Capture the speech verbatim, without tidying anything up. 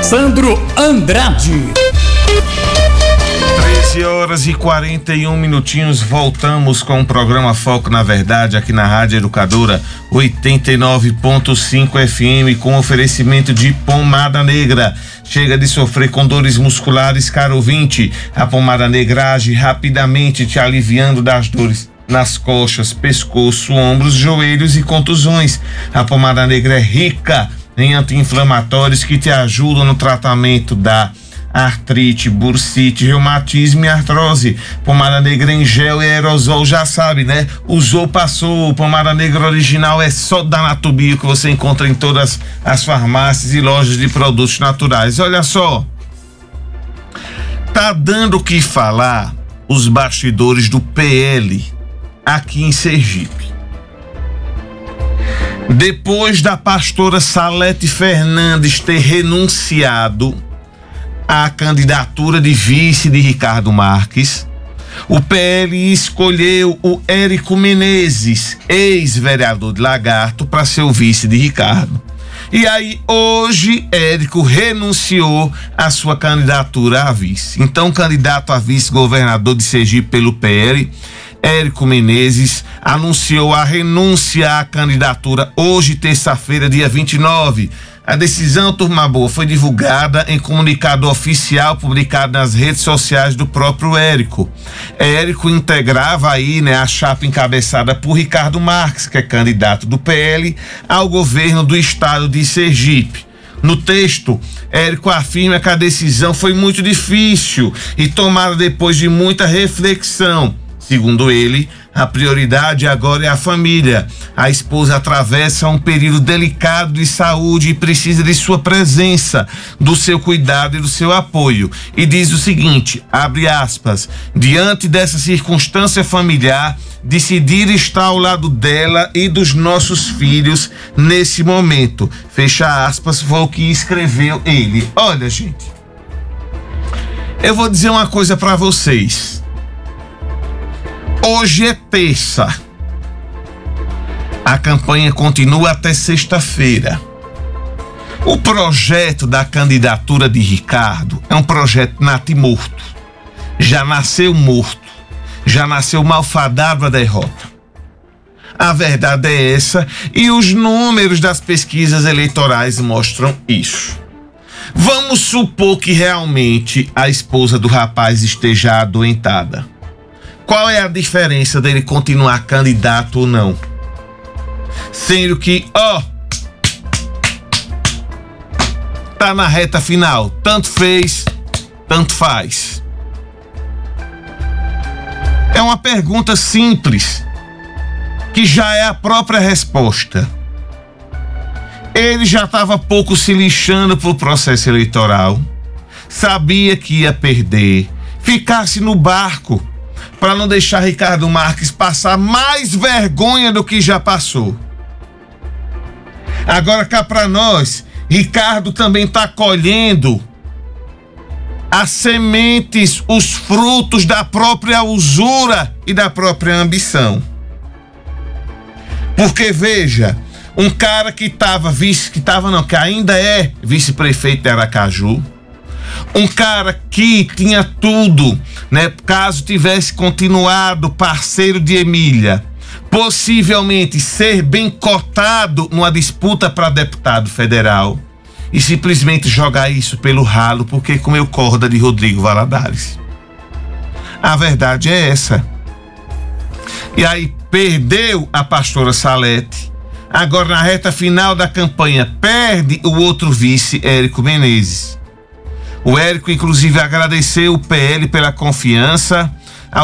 Alessandro Andrade. treze horas e quarenta e um minutinhos, voltamos com o programa Foco na Verdade aqui na Rádio Educadora oitenta e nove ponto cinco F M, com oferecimento de Pomada Negra. Chega de sofrer com dores musculares, caro ouvinte. A Pomada Negra age rapidamente, te aliviando das dores nas coxas, pescoço, ombros, joelhos e contusões. A Pomada Negra é rica em anti-inflamatórios que te ajudam no tratamento da artrite, bursite, reumatismo e artrose. Pomada Negra em gel e aerosol, já sabe, né? Usou, passou. Pomada Negra original é só da Natubio, que você encontra em todas as farmácias e lojas de produtos naturais. Olha só, tá dando o que falar os bastidores do P L aqui em Sergipe. Depois da pastora Salete Fernandes ter renunciado à candidatura de vice de Ricardo Marques, o P L escolheu o Érico Menezes, ex-vereador de Lagarto, para ser o vice de Ricardo. E aí, hoje, Érico renunciou à sua candidatura a vice. Então, candidato a vice-governador de Sergipe pelo P L, Érico Menezes anunciou a renúncia à candidatura hoje, terça-feira, dia vinte e nove. A decisão, turma boa, foi divulgada em comunicado oficial publicado nas redes sociais do próprio Érico. Érico integrava aí, né, a chapa encabeçada por Ricardo Marques, que é candidato do P L ao governo do estado de Sergipe. No texto, Érico afirma que a decisão foi muito difícil e tomada depois de muita reflexão. Segundo ele, a prioridade agora é a família. A esposa atravessa um período delicado de saúde e precisa de sua presença, do seu cuidado e do seu apoio. E diz o seguinte, abre aspas, diante dessa circunstância familiar, decidir estar ao lado dela e dos nossos filhos nesse momento. Fecha aspas, foi o que escreveu ele. Olha, gente, eu vou dizer uma coisa para vocês. Hoje é terça. A campanha continua até sexta-feira. O projeto da candidatura de Ricardo é um projeto natimorto. Já nasceu morto. Já nasceu malfadado à derrota. A verdade é essa e os números das pesquisas eleitorais mostram isso. Vamos supor que realmente a esposa do rapaz esteja adoentada. Qual é a diferença dele continuar candidato ou não? Sendo que, ó, tá na reta final. Tanto fez, tanto faz. É uma pergunta simples, que já é a própria resposta. Ele já estava pouco se lixando pro processo eleitoral, sabia que ia perder, ficasse no barco, para não deixar Ricardo Marques passar mais vergonha do que já passou. Agora cá para nós, Ricardo também está colhendo as sementes, os frutos da própria usura e da própria ambição. Porque veja, um cara que estava vice, que estava não, que ainda é vice-prefeito de Aracaju, um cara que tinha tudo, né? Caso tivesse continuado parceiro de Emília, possivelmente ser bem cotado numa disputa para deputado federal e simplesmente jogar isso pelo ralo porque comeu corda de Rodrigo Valadares. A verdade é essa. E aí perdeu a pastora Salete. Agora na reta final da campanha perde o outro vice, Érico Menezes. O Érico, inclusive, agradeceu o P L pela confiança